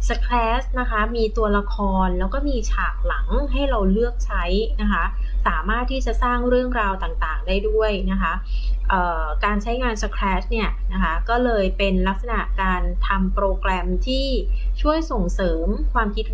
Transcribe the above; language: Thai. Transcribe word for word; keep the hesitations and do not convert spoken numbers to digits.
Scratch นะคะมีตัวละครแล้วก็มีฉากหลังให้เราเลือกใช้นะคะสามารถที่จะสร้างเรื่องราวต่างๆได้ด้วยนะคะการใช้งาน Scratch เนี่ยนะคะก็เลยเป็นลักษณะการทำโปรแกรมที่ช่วยส่งเสริมความคิด